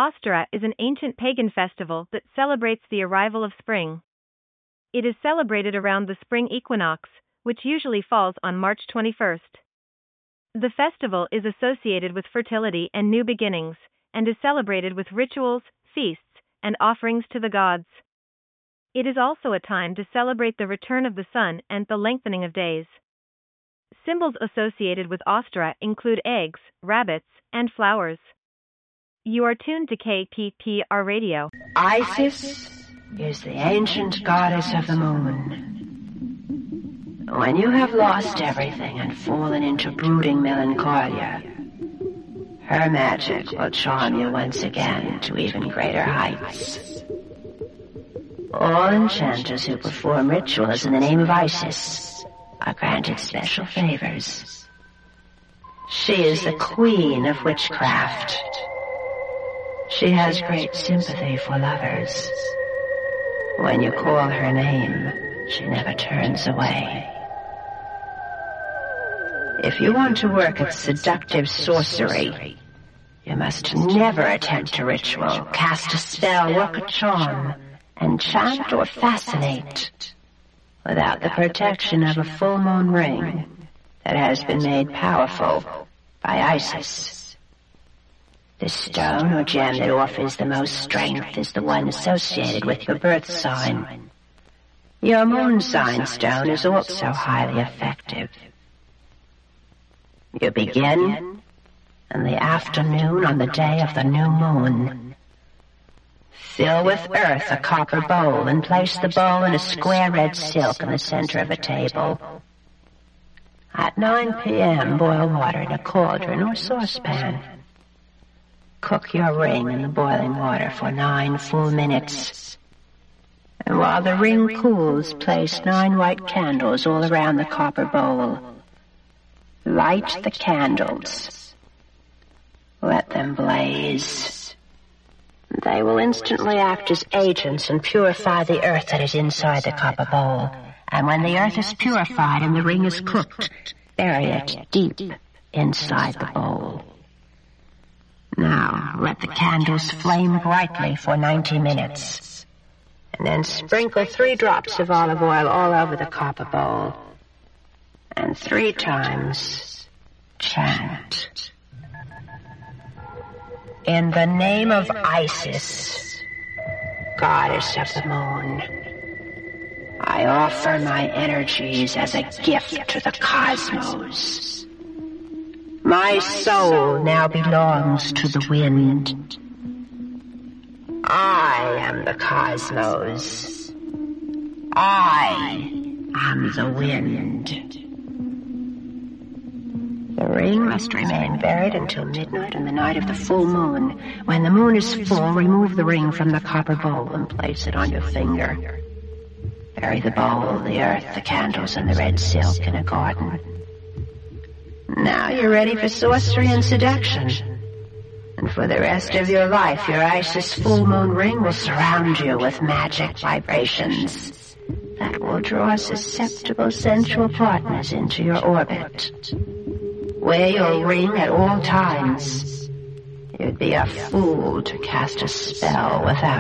Ostara is an ancient pagan festival that celebrates the arrival of spring. It is celebrated around the spring equinox, which usually falls on March 21st. The festival is associated with fertility and new beginnings, and is celebrated with rituals, feasts, and offerings to the gods. It is also a time to celebrate the return of the sun and the lengthening of days. Symbols associated with Ostara include eggs, rabbits, and flowers. You are tuned to KPPR Radio. Isis is the ancient goddess of the moon. When you have lost everything and fallen into brooding melancholia, her magic will charm you once again to even greater heights. All enchanters who perform rituals in the name of Isis are granted special favors. She is the queen of witchcraft. She has great sympathy for lovers. When you call her name, she never turns away. If you want to work at seductive sorcery, you must never attempt a ritual, cast a spell, work a charm, enchant or fascinate without the protection of a full moon ring that has been made powerful by Isis. The stone or gem that offers the most strength is the one associated with your birth sign. Your moon sign stone is also highly effective. You begin in the afternoon on the day of the new moon. Fill with earth a copper bowl and place the bowl in a square red silk in the center of a table. At 9 p.m., boil water in a cauldron or saucepan. Cook your ring in the boiling water for 9 full minutes. And while the ring cools, place 9 white candles all around the copper bowl. Light the candles. Let them blaze. They will instantly act as agents and purify the earth that is inside the copper bowl. And when the earth is purified and the ring is cooked, bury it deep inside the bowl. Now, let the candles flame brightly for 90 minutes. And then sprinkle 3 drops of olive oil all over the copper bowl. And 3 times chant. In the name of Isis, goddess of the moon, I offer my energies as a gift to the cosmos. My soul now belongs to the wind. I am the cosmos. I am the wind. The ring must remain buried until midnight on the night of the full moon. When the moon is full, remove the ring from the copper bowl and place it on your finger. Bury the bowl, the earth, the candles, and the red silk in a garden. Now you're ready for sorcery and seduction. And for the rest of your life, your Isis full moon ring will surround you with magic vibrations that will draw susceptible sensual partners into your orbit. Wear your ring at all times. You'd be a fool to cast a spell without